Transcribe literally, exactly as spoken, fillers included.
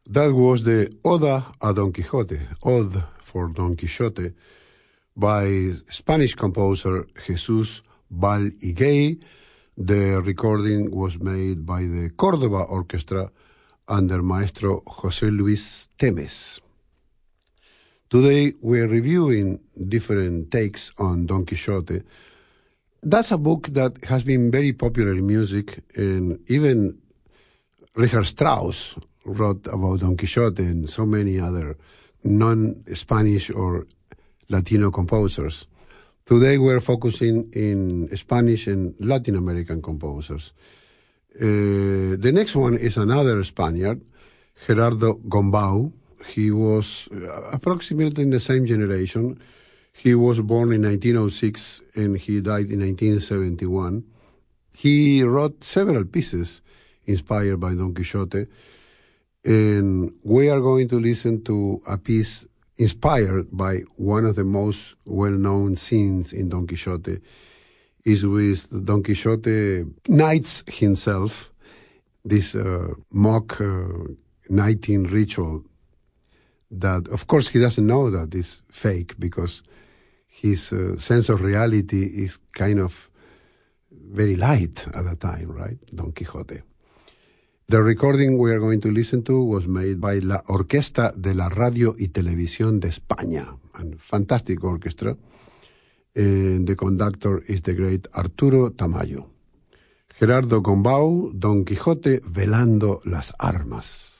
That was the Oda a Don Quixote, Ode for Don Quixote, by Spanish composer Jesus Vall-Higuey. The recording was made by the Córdoba Orchestra under Maestro José Luis Temes. Today we're reviewing different takes on Don Quixote. That's a book that has been very popular in music, and even Richard Strauss wrote about Don Quixote and so many other non-Spanish or Latino composers. Today we're focusing in Spanish and Latin American composers. Uh, the next one is another Spaniard, Gerardo Gombau. He was approximately in the same generation. He was born in nineteen oh six and he died in nineteen seventy-one. He wrote several pieces inspired by Don Quixote, and we are going to listen to a piece inspired by one of the most well-known scenes in Don Quixote. Is with Don Quixote knights himself, this uh, mock uh, knighting ritual that, of course, he doesn't know that is fake because his uh, sense of reality is kind of very light at the time, right? Don Quixote. The recording we are going to listen to was made by La Orquesta de la Radio y Televisión de España, a fantastic orchestra, and the conductor is the great Arturo Tamayo. Gerardo Gombau, Don Quijote velando las armas.